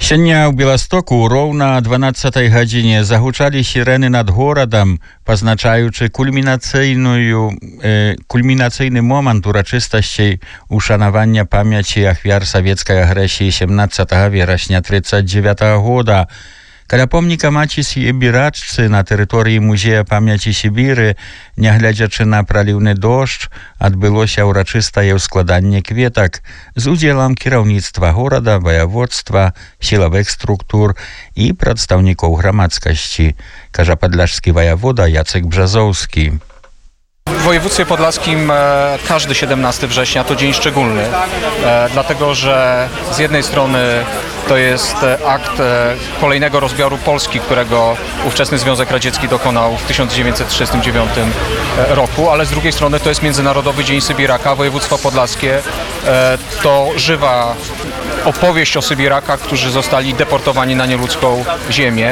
Сёння ў Беластоку роўна 12 гадзіне загучалі сірэны над горадам, пазначаючы кульмінацыйны момант урачыстасцей ушанавання памяці ахвяр савецкай агрэсіі 17 верасня 1939 года. Каля помніка маці Сібірачцы на тэрыторыі музея памяці Сібіры, нягледзячы на праліўны дождж, адбылося ўрачыстае ўскладанне кветак з удзелам кіраўніцтва горада, ваяводства, сілавых структур і прадстаўнікоў грамадскасці, кажа падляшскі ваявода Jacek Brzezowski. W województwie podlaskim każdy 17 września to dzień szczególny, dlatego że z jednej strony to jest akt kolejnego rozbioru Polski, którego ówczesny Związek Radziecki dokonał w 1939 roku, ale z drugiej strony to jest Międzynarodowy Dzień Sybiraka. Województwo podlaskie to żywa opowieść o Sybirakach, którzy zostali deportowani na nieludzką ziemię.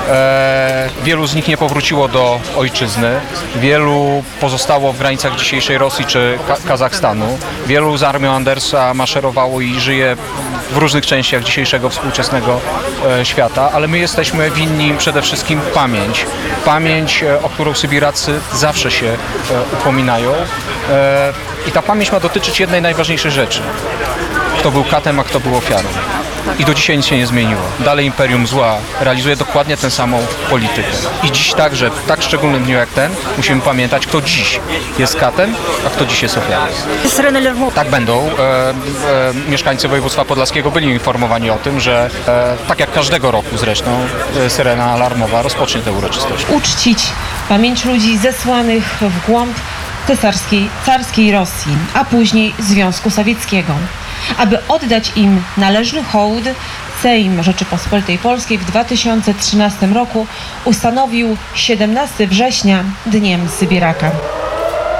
Wielu z nich nie powróciło do ojczyzny, wielu pozostało w granicach dzisiejszej Rosji czy Kazachstanu. Wielu z armią Andersa maszerowało i żyje w różnych częściach dzisiejszego współczesnego świata, ale my jesteśmy winni przede wszystkim pamięć. Pamięć, o którą Sybiracy zawsze się upominają. I ta pamięć ma dotyczyć jednej najważniejszej rzeczy. Kto był katem, a kto był ofiarą. I do dzisiaj nic się nie zmieniło. Dalej Imperium Zła realizuje dokładnie tę samą politykę. I dziś także, w tak szczególnym dniu jak ten, musimy pamiętać, kto dziś jest katem, a kto dziś jest ofiarą. Tak będą. Mieszkańcy województwa podlaskiego byli informowani o tym, że tak jak każdego roku zresztą, syrena alarmowa rozpocznie tę uroczystość. Uczcić pamięć ludzi zesłanych w głąb carskiej Rosji, a później Związku Sowieckiego. Aby oddać im należny hołd, Sejm Rzeczypospolitej Polskiej w 2013 roku ustanowił 17 września Dniem Sybiraka.